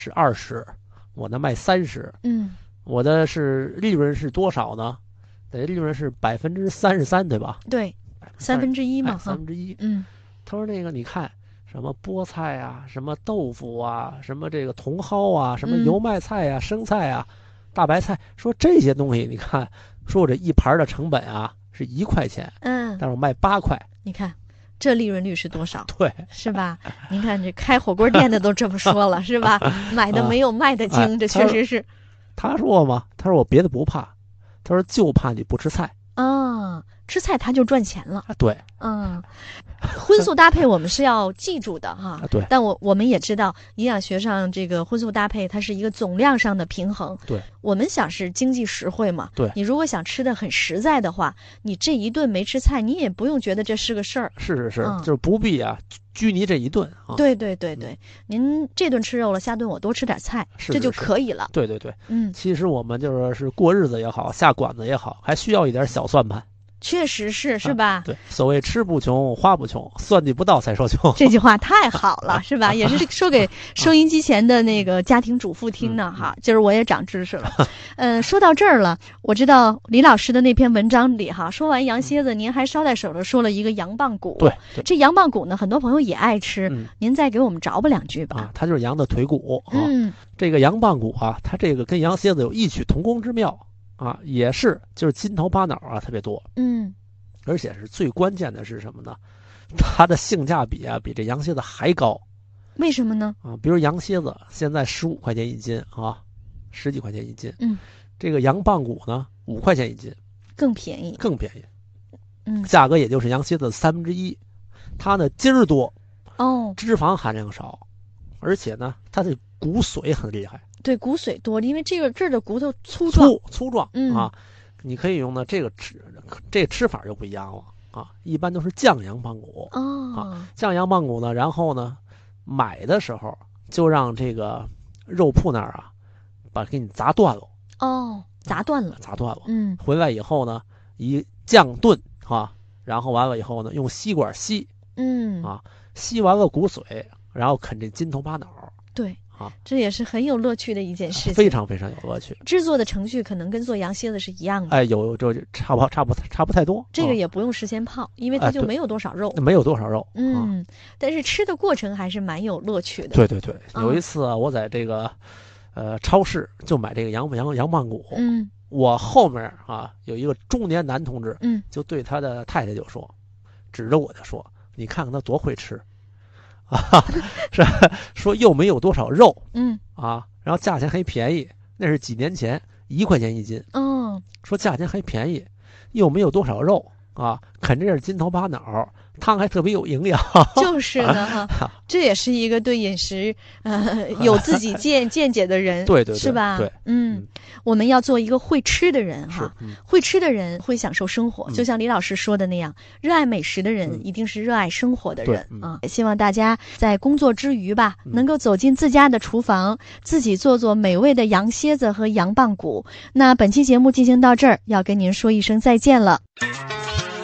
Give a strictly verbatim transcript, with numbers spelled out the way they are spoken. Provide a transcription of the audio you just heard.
是二十，我呢卖三十， 嗯， 我的是利润是多少呢？等于利润是百分之三十三，对吧？ 对，三分之一嘛， 三分之一。 嗯， 他说那个你看什么菠菜啊，什么豆腐啊，什么这个茼蒿啊，什么油麦菜啊、嗯、生菜啊、大白菜，说这些东西你看，说我这一盘的成本啊是一块钱， 嗯， 但是我卖八块， 你看。这利润率是多少？ 对， 是吧？您看这开火锅店的都这么说了，是吧？买的没有卖的精，啊、这确实是。 他说嘛，他说我别的不怕，他说就怕你不吃菜啊，吃菜他就赚钱了。 啊、对， 嗯，荤素搭配我们是要记住的哈。 啊、对， 但我我们也知道，营养学上这个荤素搭配，它是一个总量上的平衡。 对， 我们想是经济实惠嘛。 对， 你如果想吃的很实在的话，你这一顿没吃菜，你也不用觉得这是个事儿。 是是是， 嗯、 就是不必啊。拘泥这一顿啊， 对对对对，您这顿吃肉了，下顿我多吃点菜， 是是是这就可以了。 对对对， 嗯， 其实我们就是是过日子也好，下馆子也好，还需要一点小算盘。 确实是，是吧？ 啊、对，所谓吃不穷，花不穷，算计不到才说穷。 这句话太好了，是吧？也是说给收音机前的那个家庭主妇听呢，哈。今儿我也长知识了。嗯、呃，说到这儿了，我知道李老师的那篇文章里哈，说完羊蝎子，您还捎带手的说了一个羊棒骨。 对，对这羊棒骨呢，很多朋友也爱吃， 嗯、 您再给我们着吧两句吧。 啊，它就是羊的腿骨啊。 嗯， 这个羊棒骨啊，它这个跟羊蝎子有异曲同工之妙啊，也是就是筋头巴脑啊特别多。 嗯。 而且是最关键的是什么呢？它的性价比啊，比这羊蝎子还高。 为什么呢？ 啊，比如羊蝎子现在十五块钱一斤啊，十几块钱一斤。 嗯， 这个羊棒骨呢，五块钱一斤， 更便宜， 更便宜。 嗯， 价格也就是羊蝎子的三分之一。它呢筋儿多， 哦， 脂肪含量少，而且呢，它的骨髓很厉害。 对，骨髓多，因为这个这儿的骨头粗壮， 粗粗壮、 嗯、 啊。你可以用呢，这个吃这吃法就不一样了啊！一般都是酱羊棒骨哦啊，酱羊棒骨呢，然后呢，买的时候就让这个肉铺那儿啊，把给你砸断了哦，砸断了， 啊、砸断了。 嗯， 回来以后呢，以酱炖啊，然后完了以后呢，用吸管吸， 嗯啊，吸完了骨髓，然后啃这筋头巴脑。 对。 啊， 这也是很有乐趣的一件事情， 非常非常有乐趣。 制作的程序可能跟做羊蝎子是一样的， 哎，有就差不差不差不太多。 这个也不用事先泡，啊、因为它就没有多少肉， 哎、没有多少肉。 嗯、啊，但是吃的过程还是蛮有乐趣的。 对对对，有一次啊，我在这个呃超市就买这个羊羊羊棒骨， 嗯， 我后面啊有一个中年男同志， 嗯， 就对他的太太就说，指着我就说，你看看他多会吃。啊，是说又没有多少肉， 嗯啊，然后价钱还便宜，那是几年前一块钱一斤， 嗯， 说价钱还便宜，又没有多少肉啊，啃着点筋头巴脑，汤还特别有营养。 就是的哈，这也是一个对饮食呃有自己见见解的人， 对对对， 是吧？ 对， 嗯， 嗯我们要做一个会吃的人哈， 嗯、 会吃的人会享受生活， 嗯、 就像李老师说的那样，热爱美食的人、 嗯、 一定是热爱生活的人、 嗯、 啊！希望大家在工作之余吧， 嗯、 能够走进自家的厨房，自己做做美味的羊蝎子和羊棒骨。那本期节目进行到这儿，要跟您说一声再见了。